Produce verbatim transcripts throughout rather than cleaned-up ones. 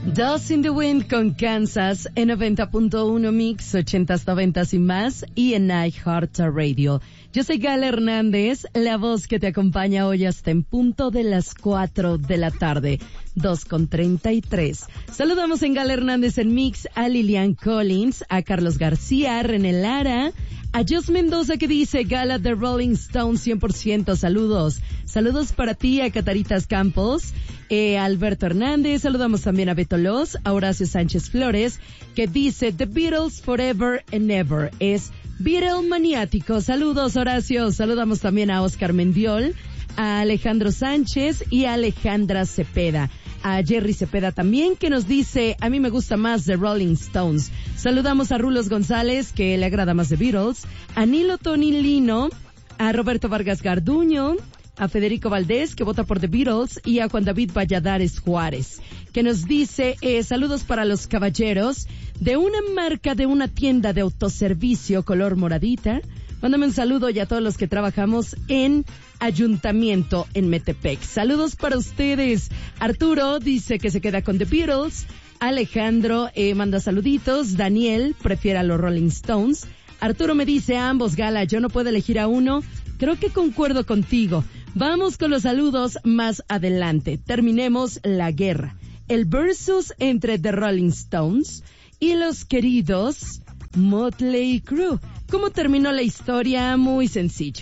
Dust in the Wind con Kansas en noventa punto uno Mix, ochentas, noventas y más, y en iHeartRadio. Yo soy Gala Hernández, la voz que te acompaña hoy hasta en punto de las cuatro de la tarde, dos con treinta y tres. Saludamos en Gala Hernández en Mix a Lilian Collins, a Carlos García, a René Lara, a Jos Mendoza que dice Gala de Rolling Stones cien por ciento, saludos. Saludos para ti, a Cataritas Campos, eh, a Alberto Hernández, saludamos también a Beto Los, a Horacio Sánchez Flores, que dice The Beatles Forever and Ever, es Beatle maniático. Saludos, Horacio. Saludamos también a Oscar Mendiol, a Alejandro Sánchez y a Alejandra Cepeda. A Jerry Cepeda también, que nos dice, a mí me gusta más The Rolling Stones. Saludamos a Rulos González, que le agrada más The Beatles, a Nilo Tonilino, a Roberto Vargas Garduño, a Federico Valdés, que vota por The Beatles, y a Juan David Valladares Juárez, que nos dice, eh, saludos para los caballeros de una marca de una tienda de autoservicio color moradita. Mándame un saludo y a todos los que trabajamos en Ayuntamiento en Metepec. Saludos para ustedes. Arturo dice que se queda con The Beatles. Alejandro eh, manda saluditos. Daniel prefiere a los Rolling Stones. Arturo me dice, a ambos, Gala, yo no puedo elegir a uno. Creo que concuerdo contigo. Vamos con los saludos más adelante. Terminemos la guerra. El versus entre The Rolling Stones y los queridos Motley Crue. ¿Cómo terminó la historia? Muy sencillo.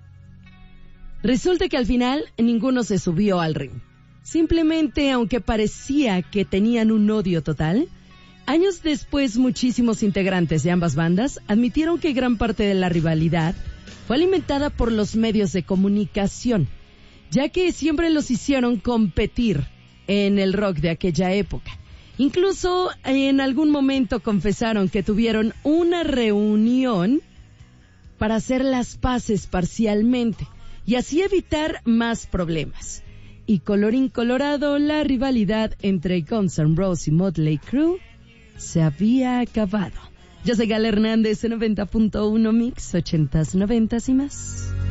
Resulta que al final ninguno se subió al ring. Simplemente, aunque parecía que tenían un odio total, años después muchísimos integrantes de ambas bandas admitieron que gran parte de la rivalidad fue alimentada por los medios de comunicación, ya que siempre los hicieron competir en el rock de aquella época. Incluso en algún momento confesaron que tuvieron una reunión para hacer las paces parcialmente y así evitar más problemas. Y colorín colorado, la rivalidad entre Guns N' Roses y Motley Crue se había acabado. Yo soy Gala Hernández en noventa punto uno Mix, ochentas, noventas y más.